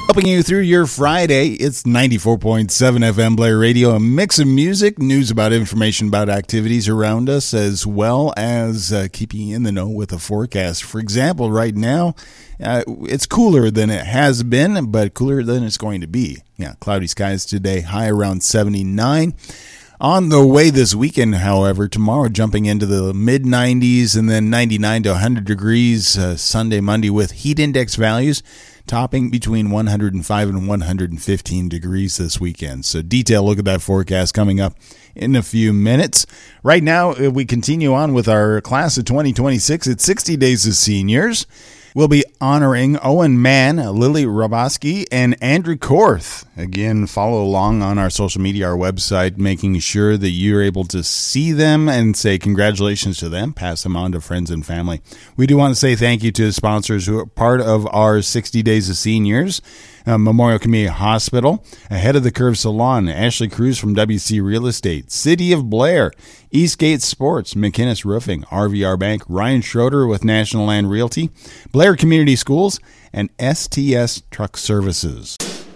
Helping you through your Friday, it's 94.7 FM Blair Radio, a mix of music, news about information about activities around us, as well as keeping you in the know with a forecast. For example, right now, it's cooler than it has been, but cooler than it's going to be. Yeah, cloudy skies today, high around 79. On the way this weekend, however, tomorrow jumping into the mid-90s and then 99 to 100 degrees Sunday, Monday with heat index values topping between 105 and 115 degrees this weekend. So detailed look at that forecast coming up in a few minutes. Right now, we continue on with our class of 2026. It's 60 Days of Seniors. We'll be honoring Owen Mann, Lily Roboski, and Andrew Korth. Again, follow along on our social media, our website, making sure that you're able to see them and say congratulations to them, pass them on to friends and family. We do want to say thank you to the sponsors who are part of our 60 Days of Seniors. Memorial Community Hospital, Ahead of the Curve Salon, Ashley Cruz from WC Real Estate, City of Blair, Eastgate Sports, McInnes Roofing, RVR Bank, Ryan Schroeder with National Land Realty, Blair Community Schools, and STS Truck Services.